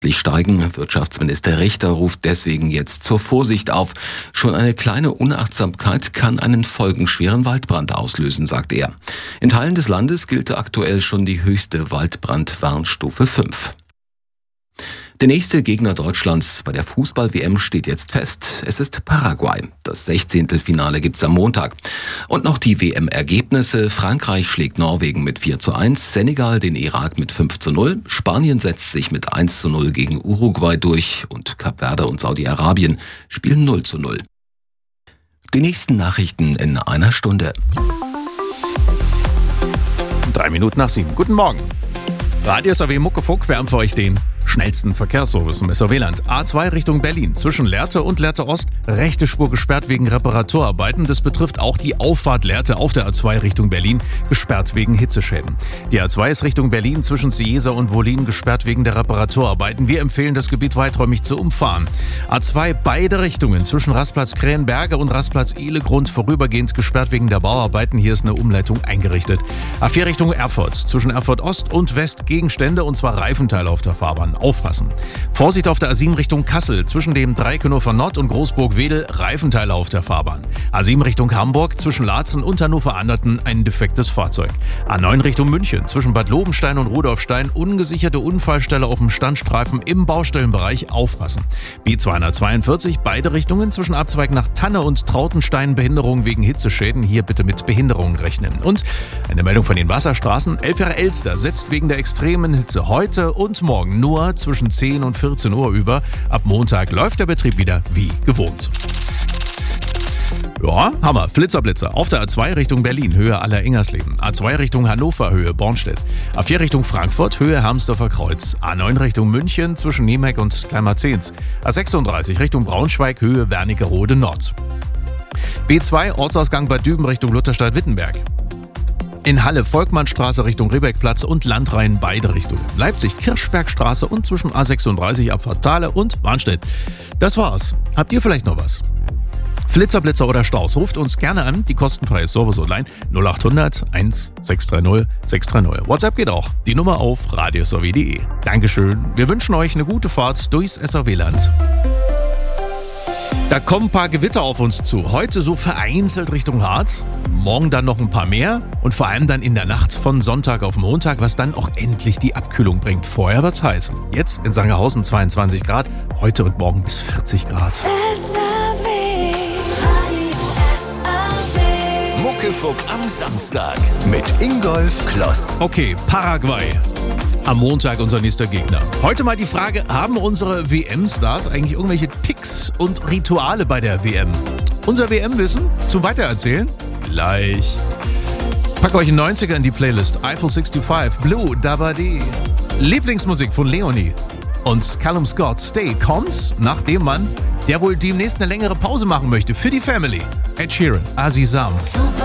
steigen. Wirtschaftsminister Richter ruft deswegen jetzt zur Vorsicht auf. Schon eine kleine Unachtsamkeit kann einen folgenschweren Waldbrand auslösen, sagt er. In Teilen des Landes gilt aktuell schon die höchste Waldbrandwarnstufe 5. Der nächste Gegner Deutschlands bei der Fußball-WM steht jetzt fest. Es ist Paraguay. Das 16. Finale gibt's am Montag. Und noch die WM-Ergebnisse. Frankreich schlägt Norwegen mit 4:1, Senegal den Irak mit 5:0, Spanien setzt sich mit 1:0 gegen Uruguay durch und Kap Verde und Saudi-Arabien spielen 0:0. Die nächsten Nachrichten in einer Stunde. 7:03. Guten Morgen. Radio SAW Muckefuck, wir haben für euch den schnellsten Verkehrsservice im SAW-Land. A2 Richtung Berlin. Zwischen Lehrte und Lehrte Ost rechte Spur gesperrt wegen Reparaturarbeiten. Das betrifft auch die Auffahrt Lehrte auf der A2 Richtung Berlin, gesperrt wegen Hitzeschäden. Die A2 ist Richtung Berlin zwischen Cieza und Wollin gesperrt wegen der Reparaturarbeiten. Wir empfehlen, das Gebiet weiträumig zu umfahren. A2 beide Richtungen zwischen Rastplatz Krähenberge und Rastplatz Ehlegrund vorübergehend gesperrt wegen der Bauarbeiten. Hier ist eine Umleitung eingerichtet. A4 Richtung Erfurt. Zwischen Erfurt Ost und West Gegenstände und zwar Reifenteile auf der Fahrbahn. Aufpassen. Vorsicht auf der A7 Richtung Kassel. Zwischen dem Dreikönover Nord und Großburg-Wedel Reifenteile auf der Fahrbahn. A7 Richtung Hamburg. Zwischen Laatzen und Hannover-Anderten ein defektes Fahrzeug. A9 Richtung München. Zwischen Bad Lobenstein und Rudolfstein ungesicherte Unfallstelle auf dem Standstreifen im Baustellenbereich. Aufpassen. B242 beide Richtungen zwischen Abzweig nach Tanne und Trautenstein Behinderung wegen Hitzeschäden. Hier bitte mit Behinderungen rechnen. Und eine Meldung von den Wasserstraßen. Elfjähre Elster setzt wegen der extremen Hitze heute und morgen nur zwischen 10 und 14 Uhr über. Ab Montag läuft der Betrieb wieder wie gewohnt. Ja, Hammer. Flitzer-Blitzer. Auf der A2 Richtung Berlin, Höhe Aller-Ingersleben. A2 Richtung Hannover, Höhe Bornstedt. A4 Richtung Frankfurt, Höhe Hermsdorfer Kreuz. A9 Richtung München, zwischen Niemek und Kleinmarzens. A36 Richtung Braunschweig, Höhe Wernigerode Nord. B2 Ortsausgang Bad Düben Richtung Lutherstadt-Wittenberg. In Halle Volkmannstraße Richtung Ribbeckplatz und Landrhein beide Richtungen. Leipzig Kirchbergstraße und zwischen A36 Abfahrt Thale und Warnstedt. Das war's. Habt ihr vielleicht noch was? Flitzer, Blitzer oder Staus, ruft uns gerne an. Die kostenfreie Service online 0800 1630 630. WhatsApp geht auch. Die Nummer auf radiosaw.de. Dankeschön. Wir wünschen euch eine gute Fahrt durchs SAW-Land. Da kommen ein paar Gewitter auf uns zu. Heute so vereinzelt Richtung Harz. Morgen dann noch ein paar mehr. Und vor allem dann in der Nacht von Sonntag auf Montag, was dann auch endlich die Abkühlung bringt. Vorher wird's heiß. Jetzt in Sangerhausen 22 Grad. Heute und morgen bis 40 Grad. Muckefuck am Samstag mit Ingolf Kloss. Okay, Paraguay. Am Montag unser nächster Gegner. Heute mal die Frage, haben unsere WM-Stars eigentlich irgendwelche Ticks und Rituale bei der WM? Unser WM-Wissen zum Weitererzählen? Gleich. Packt euch in 90er in die Playlist. Eiffel 65, Blue, Dabadi. Lieblingsmusik von Leonie. Und Callum Scott, Stay, kommt nach dem Mann, der wohl demnächst eine längere Pause machen möchte für die Family. Ed Sheeran, Azizam.